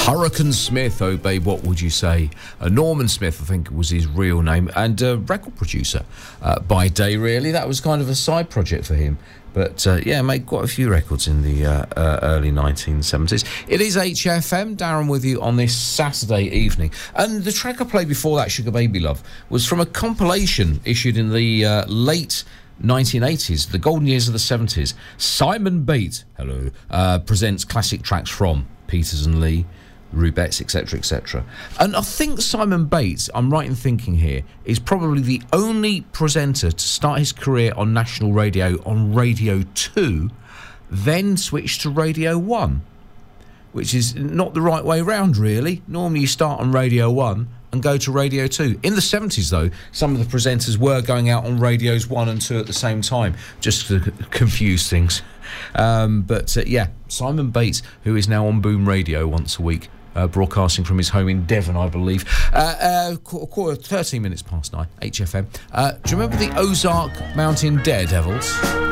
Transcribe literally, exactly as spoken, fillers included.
Hurricane Smith, oh babe, what would you say? Uh, Norman Smith, I think was his real name, and a uh, record producer uh, by day, really. That was kind of a side project for him. But, uh, yeah, made quite a few records in the uh, uh, early nineteen seventies. It is H F M, Darren with you on this Saturday evening. And the track I played before that, Sugar Baby Love, was from a compilation issued in the uh, late nineteen eighties, the golden years of the seventies. Simon Bate, hello, uh, presents classic tracks from Peters and Lee, Rubettes, et cetera, et cetera. And I think Simon Bates, I'm right in thinking here, is probably the only presenter to start his career on national radio on Radio two, then switch to Radio one, which is not the right way round, really. Normally you start on Radio one and go to Radio two. In the seventies, though, some of the presenters were going out on Radios one and two at the same time, just to confuse things. Um, but, uh, yeah, Simon Bates, who is now on Boom Radio once a week, Uh, broadcasting from his home in Devon, I believe. Uh, uh, quarter, thirteen minutes past nine, H F M. Uh, do you remember the Ozark Mountain Daredevils?